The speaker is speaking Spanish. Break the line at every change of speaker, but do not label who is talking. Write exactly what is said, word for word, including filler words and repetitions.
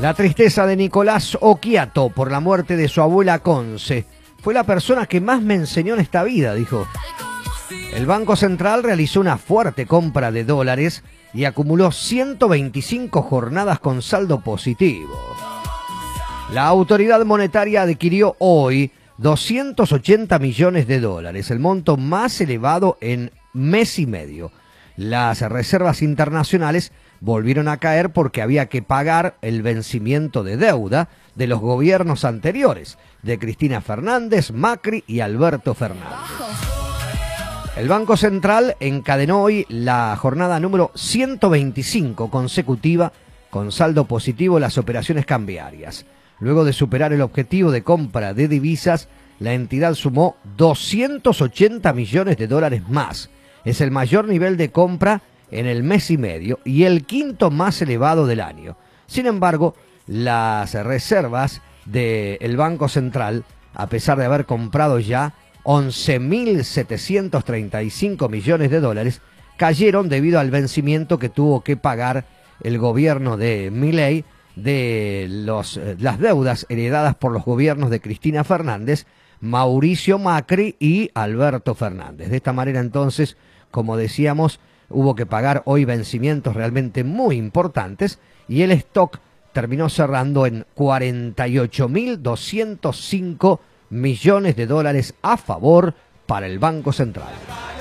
La tristeza de Nicolás Occhiato por la muerte de su abuela Conce. Fue la persona que más me enseñó en esta vida, dijo. El Banco Central realizó una fuerte compra de dólares y acumuló ciento veinticinco jornadas con saldo positivo. La autoridad monetaria adquirió hoy doscientos ochenta millones de dólares, el monto más elevado en mes y medio. Las reservas internacionales volvieron a caer porque había que pagar el vencimiento de deuda de los gobiernos anteriores, de Cristina Fernández, Macri y Alberto Fernández. El Banco Central encadenó hoy la jornada número ciento veinticinco consecutiva con saldo positivo en las operaciones cambiarias. Luego de superar el objetivo de compra de divisas, la entidad sumó doscientos ochenta millones de dólares más. Es el mayor nivel de compra en el mes y medio y el quinto más elevado del año. Sin embargo, las reservas del Banco Central, a pesar de haber comprado ya once mil setecientos treinta y cinco millones de dólares, cayeron debido al vencimiento que tuvo que pagar el gobierno de Milei de los, las deudas heredadas por los gobiernos de Cristina Fernández, Mauricio Macri y Alberto Fernández. De esta manera, entonces, como decíamos, hubo que pagar hoy vencimientos realmente muy importantes y el stock terminó cerrando en cuarenta y ocho mil doscientos cinco millones de dólares a favor para el Banco Central.